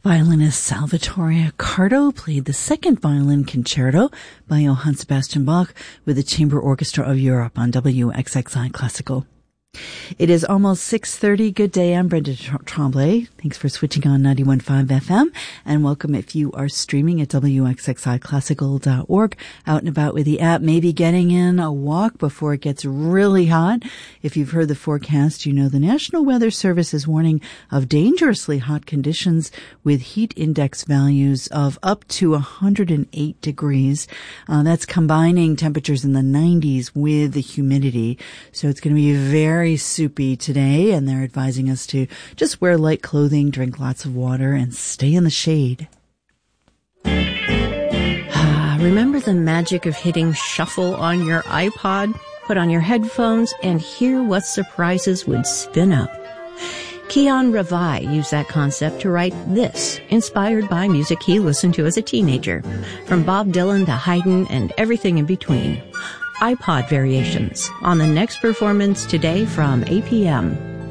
Violinist Salvatore Accardo played the second violin concerto by Johann Sebastian Bach with the Chamber Orchestra of Europe on WXXI Classical. It is almost 6:30. Good day. I'm Brenda Tremblay. Thanks for switching on 91.5 FM, and welcome if you are streaming at WXXIClassical.org, out and about with the app, maybe getting in a walk before it gets really hot. If you've heard the forecast, you know the National Weather Service is warning of dangerously hot conditions with heat index values of up to 108 degrees. That's combining temperatures in the 90s with the humidity. So it's going to be very soupy today, and they're advising us to just wear light clothing, drink lots of water, and stay in the shade. Remember the magic of hitting shuffle on your iPod? Put on your headphones and hear what surprises would spin up. Keon Ravai used that concept to write this, inspired by music he listened to as a teenager, from Bob Dylan to Haydn and everything in between. iPod Variations on the next performance today from 8 p.m.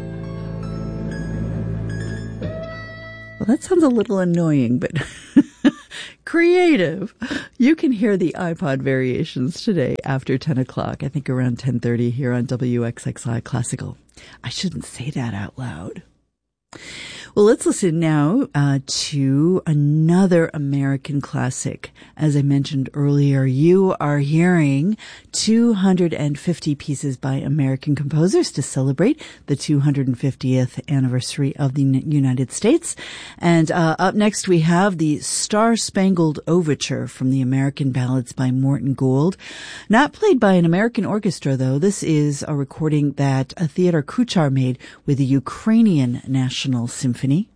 Well, that sounds a little annoying, but creative. You can hear the iPod Variations today after 10 o'clock, I think around 10:30 here on WXXI Classical. I shouldn't say that out loud. Well, let's listen now to another American classic. As I mentioned earlier, you are hearing 250 pieces by American composers to celebrate the 250th anniversary of the United States. And up next, we have the Star-Spangled Overture from the American Ballads by Morton Gould. Not played by an American orchestra, though. This is a recording that Theodor Kuchar made with the Ukrainian National Symphony.